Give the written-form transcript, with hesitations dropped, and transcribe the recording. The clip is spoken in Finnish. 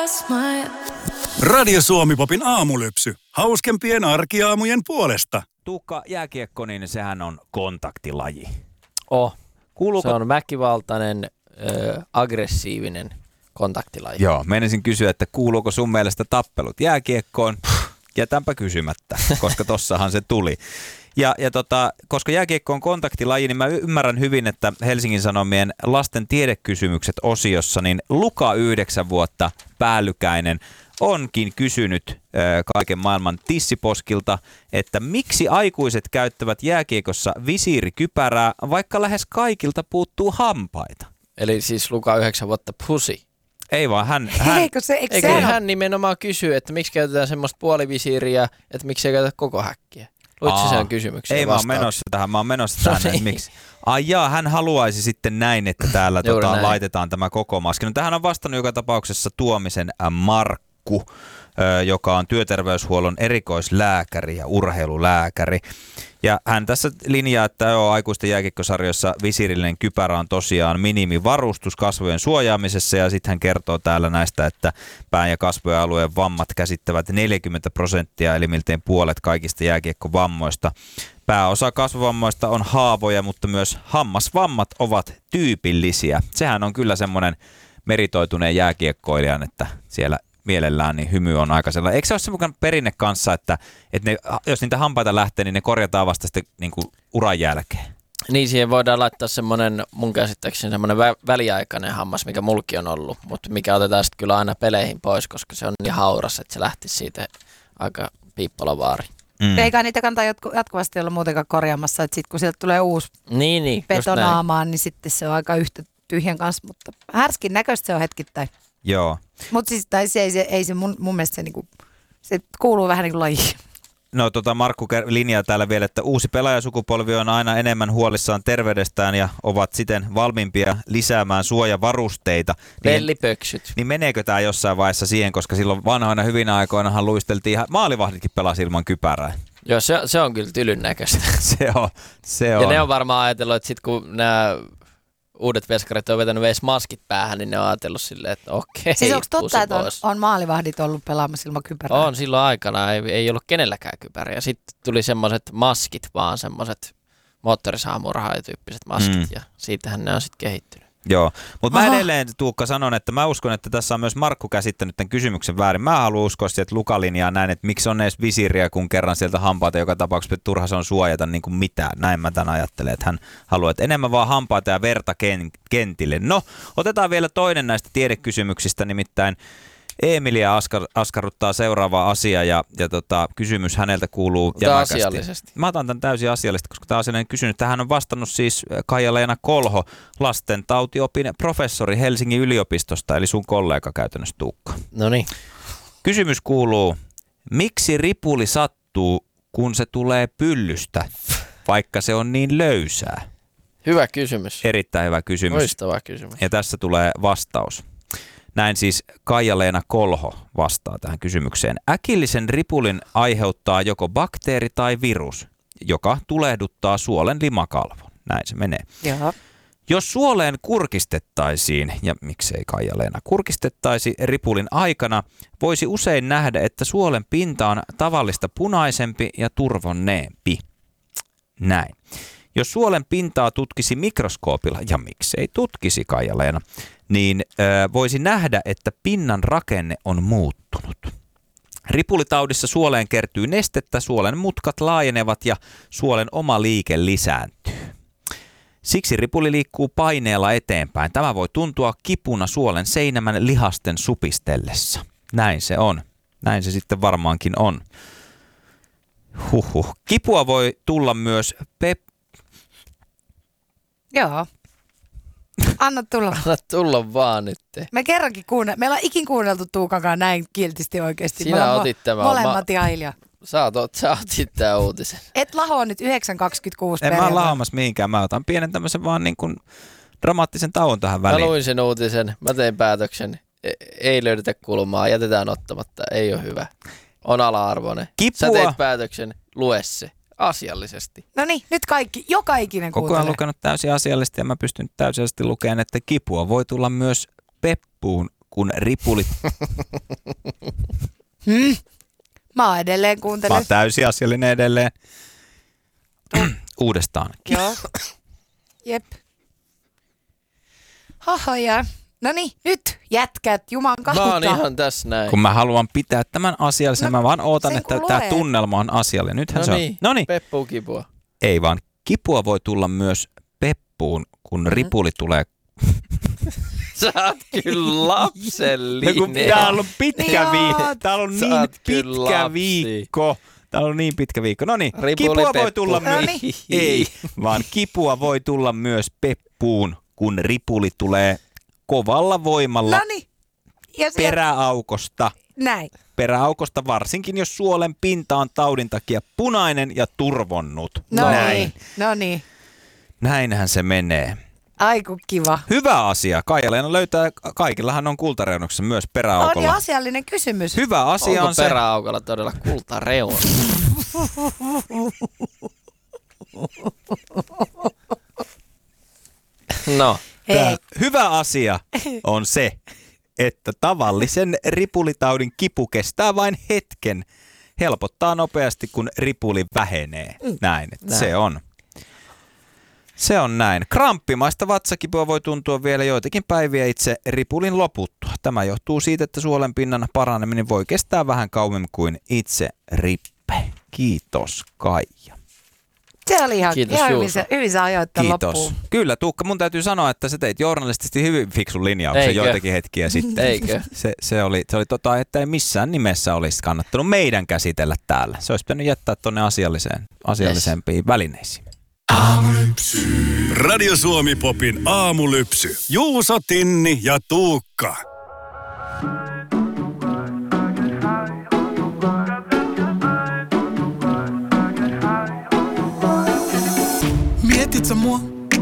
Radio Suomi-popin aamulypsy. Hauskempien arkiaamujen puolesta. Tuukka, jääkiekko, niin sehän on kontaktilaji. Se on väkivaltainen, aggressiivinen kontaktilaji. Joo, menisin kysyä, että kuuluuko sun mielestä tappelut jääkiekkoon? Jätänpä kysymättä, koska tossahan se tuli. Ja koska jääkiekko on kontaktilaji, niin mä ymmärrän hyvin, että Helsingin Sanomien lasten tiedekysymykset -osiossa, niin Luka 9 vuotta päällykäinen onkin kysynyt kaiken maailman tissiposkilta, että miksi aikuiset käyttävät jääkiekossa visiirikypärää, vaikka lähes kaikilta puuttuu hampaita. Eli siis Luka 9 vuotta pussy. Ei vaan, hän hän nimenomaan kysyy, että miksi käytetään semmoista puolivisiiriä, että miksi ei käytetä koko häkkiä. Luitko sen kysymyksen? Ei, mä oon menossa tähän. No niin. Miksi? Ai jaa, hän haluaisi sitten näin, että täällä laitetaan tämä koko maski. No tähän on vastannut joka tapauksessa Tuomisen Markku, joka on työterveyshuollon erikoislääkäri ja urheilulääkäri. Ja hän tässä linjaa, että aikuisten jääkiekkosarjoissa visiirillinen kypärä on tosiaan minimivarustus kasvojen suojaamisessa, ja sitten hän kertoo täällä näistä, että pään ja kasvojen alueen vammat käsittävät 40% eli miltei puolet kaikista jääkiekkovammoista. Pääosa kasvovammoista on haavoja, mutta myös hammasvammat ovat tyypillisiä. Sehän on kyllä semmoinen meritoituneen jääkiekkoilijan, että siellä mielellään niin hymy on aika sellainen. Eikö se ole semmoinen perinne kanssa, että ne, jos niitä hampaita lähtee, niin ne korjataan vasta sitten niin kuin uran jälkeen? Niin, siihen voidaan laittaa semmoinen, mun käsittääkseni semmoinen väliaikainen hammas, mikä mulki on ollut, mutta mikä otetaan sitten kyllä aina peleihin pois, koska se on niin hauras, että se lähtisi siitä aika piippolavaari. Eikä niitä kannata jatkuvasti olla muutenkaan korjaamassa, että sitten kun sieltä tulee uusi betonaamaan, niin sitten se on aika yhtä tyhjän kanssa, mutta härskin näköistä se on hetkittäin. Joo. Mutta siis ei se mun mielestä se, niinku, se kuuluu vähän niin kuin lajiin. No Markku linjaa täällä vielä, että uusi pelaajasukupolvi on aina enemmän huolissaan terveydestään ja ovat siten valmiimpia lisäämään suojavarusteita. Pellipöksyt. Niin meneekö tämä jossain vaiheessa siihen, koska silloin vanhoina hyvinä aikoinahan luisteltiin, maalivahditkin pelasi ilman kypärää. Joo, se on kyllä tylyn näköistä. se on. Ja ne on varmaan ajatellut, että sitten kun nämä uudet veskarit on vetänyt edes maskit päähän, niin ne on ajatellut silleen, että okei. Siis onko totta, että on maalivahdit ollut pelaamassa ilman kypärää? On, silloin aikana ei ollut kenelläkään kypäriä. Sitten tuli semmoiset maskit, vaan semmoiset moottorisaamurhaajatyyppiset maskit, ja siitähän ne on sitten kehittynyt. Joo, mutta mä edelleen, Tuukka, sanon, että mä uskon, että tässä on myös Markku käsittänyt tämän kysymyksen väärin. Mä haluan uskoa että Luka-linjaa näin, että miksi on edes visiiriä, kun kerran sieltä hampaita joka tapauksessa turha se on suojata niin kuin mitään. Näin mä tämän ajattelen, että hän haluaa, että enemmän vaan hampaita ja verta kentille. No, otetaan vielä toinen näistä tiedekysymyksistä, nimittäin Emilia askarruttaa seuraava asia ja kysymys häneltä kuuluu jämäkästi. Asiallisesti. Mä otan tämän täysin asiallisesti, koska tämä asiallinen kysymys. Tähän on vastannut siis Kaija-Leena Kolho, lastentautiopin professori Helsingin yliopistosta, eli sun kollega käytännössä, Tuukka. No niin. Kysymys kuuluu, miksi ripuli sattuu, kun se tulee pyllystä, vaikka se on niin löysää? Hyvä kysymys. Erittäin hyvä kysymys. Loistava kysymys. Ja tässä tulee vastaus. Näin siis Kaija-Leena Kolho vastaa tähän kysymykseen. Äkillisen ripulin aiheuttaa joko bakteeri tai virus, joka tulehduttaa suolen limakalvon. Näin se menee. Jaha. Jos suoleen kurkistettaisiin, ja miksei Kaija-Leena kurkistettaisi ripulin aikana, voisi usein nähdä, että suolen pinta on tavallista punaisempi ja turvonneempi. Näin. Jos suolen pintaa tutkisi mikroskoopilla, ja miksei tutkisi Kaija-Leena, niin voisi nähdä, että pinnan rakenne on muuttunut. Ripulitaudissa suoleen kertyy nestettä, suolen mutkat laajenevat ja suolen oma liike lisääntyy. Siksi ripuli liikkuu paineella eteenpäin. Tämä voi tuntua kipuna suolen seinämän lihasten supistellessa. Näin se on. Näin se sitten varmaankin on. Kipua voi tulla myös Joo. Anna tulla. Anna tulla vaan nyt. Me kerrankin meillä on ikin kuunneltu Tuukankaan näin kiltisti oikeasti. Sinä otit tämän. Molemmat ja Ilja. Sä otit tämän uutisen. Et lahoa nyt 9.26 En mä lahoamassa mihinkään. Mä otan pienen tämmöisen vaan niin kuin dramaattisen tauon tähän väliin. Mä luin sen uutisen. Mä tein päätöksen. Ei löydetä kulmaa. Jätetään ottamatta. Ei ole hyvä. On ala-arvoinen. Kipua. Sä teit päätöksen. Lue se. Asiallisesti. No niin, nyt kaikki, joka ikinen kuuntelee. Koko ajan lukenut täysin asiallisesti ja mä pystyn täysisesti lukemaan, että kipua voi tulla myös peppuun kun ripulit... Mä edelleen kuuntelen. Mä oon täysin asiallinen edelleen. Uudestaan. Joo. Jep. Hahaja. Noniin, nyt jätkät, juman kahutta. Mä oon ihan tässä näin. Kun mä haluan pitää tämän asiallisen, mä vaan ootan, että tämä tunnelma on asiallinen. Nythän se on. Noniin, Peppuun kipua. Ei vaan, kipua voi tulla myös peppuun, kun ripuli tulee. Sä oot kyllä lapsellinen. Tää on ollut pitkä viikko. Tää on ollut niin pitkä viikko. Tää on ollut niin pitkä viikko. Noniin, kipua voi tulla myös. Ei, vaan kipua voi tulla myös peppuun, kun ripuli tulee kovalla voimalla peräaukosta. Näin. Peräaukosta, varsinkin jos suolen pinta on taudin takia punainen ja turvonnut. Näin. Noniin. Näinhän se menee. Aiku kiva. Hyvä asia. Kaija-Leena löytää, kaikillahan on kultareunuksessa myös peräaukolla. On jo asiallinen kysymys. Hyvä asia onko on se. Onko peräaukolla todella kultareuna? No. Hyvä asia on se, että tavallisen ripulitaudin kipu kestää vain hetken. Helpottaa nopeasti, kun ripuli vähenee. Näin. Se on näin. Kramppimaista vatsakipua voi tuntua vielä joitakin päiviä itse ripulin loputtua. Tämä johtuu siitä, että suolenpinnan paraneminen voi kestää vähän kauemmin kuin itse rippe. Kiitos, Kaija. Se oli ihan hyvin sä ajoit tämän loppuun. Kyllä, Tuukka, mun täytyy sanoa, että sä teit journalistisesti hyvin fiksun linjauksen joitakin hetkiä sitten. Eikö? Se oli että ei missään nimessä olisi kannattanut meidän käsitellä täällä. Se olisi pitänyt jättää tuonne asiallisempiin välineisiin. Aamulypsy. Radio Suomi Popin aamulypsy. Juuso, Tinni ja Tuukka. Mietit sä mua?